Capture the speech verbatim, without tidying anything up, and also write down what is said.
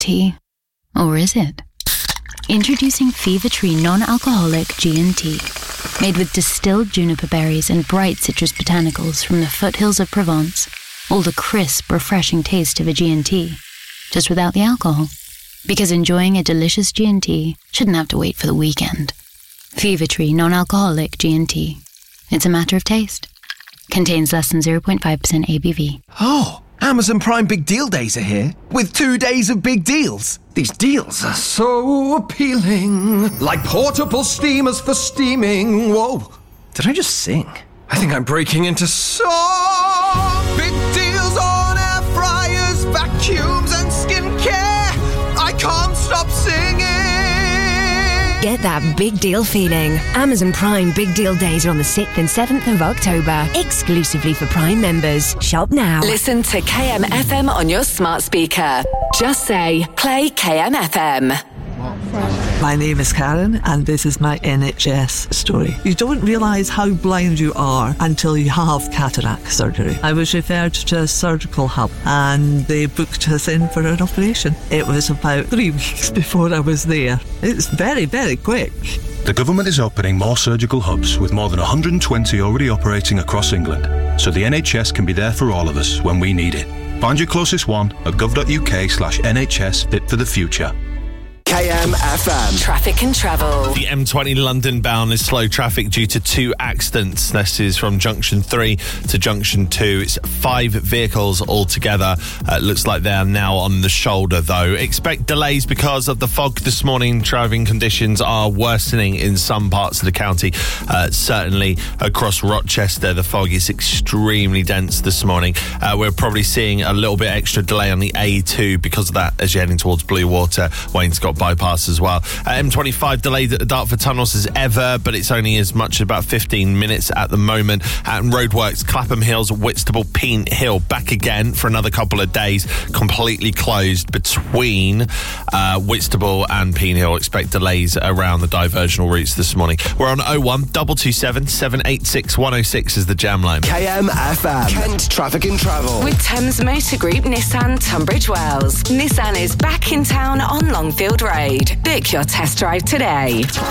T. Or is it? Introducing Fever Tree non-alcoholic G and T. Made with distilled juniper berries and bright citrus botanicals from the foothills of Provence. All the crisp, refreshing taste of a G and T. Just without the alcohol. Because enjoying a delicious G and T shouldn't have to wait for the weekend. Fever Tree non-alcoholic G and T. It's a matter of taste. Contains less than zero point five percent A B V. Oh, Amazon Prime Big Deal Days are here, with two days of big deals. These deals are so appealing. Like portable steamers for steaming. Whoa, did I just sing? I think I'm breaking into song. Big deals on air fryers, vacuums and skincare. I can't stop singing. Get that big deal feeling. Amazon Prime Big Deal Days are on the sixth and seventh of October. Exclusively for Prime members. Shop now. Listen to K M F M on your smart speaker. Just say, play K M F M. My name is Karen and this is my N H S story. You don't realise how blind you are until you have cataract surgery. I was referred to a surgical hub and they booked us in for an operation. It was about three weeks before I was there. It's very, very quick. The government is opening more surgical hubs with more than one hundred twenty already operating across England, so the N H S can be there for all of us when we need it. Find your closest one at gov.uk slash NHS Fit for the Future. K M F M. Traffic and travel. The M twenty London bound is slow traffic due to two accidents. This is from Junction three to Junction two. It's five vehicles altogether. Uh, looks like they are now on the shoulder, though. Expect delays because of the fog this morning. Driving conditions are worsening in some parts of the county. Uh, certainly across Rochester, the fog is extremely dense this morning. Uh, we're probably seeing a little bit extra delay on the A two because of that as you're heading towards Bluewater, Wainscott bypass as well. Uh, M twenty-five delayed at the Dartford tunnels as ever, but it's only as much as about fifteen minutes at the moment. And roadworks, Clapham Hills, Whitstable, Peen Hill, back again for another couple of days, completely closed between uh, Whitstable and Peen Hill. Expect delays around the diversional routes this morning. We're on oh one, two two seven, seven eight six, one oh six is the jam line. K M F M. Kent Traffic and Travel. With Thames Motor Group Nissan Tunbridge Wells. Nissan is back in town on Longfield Road. Book your test drive today.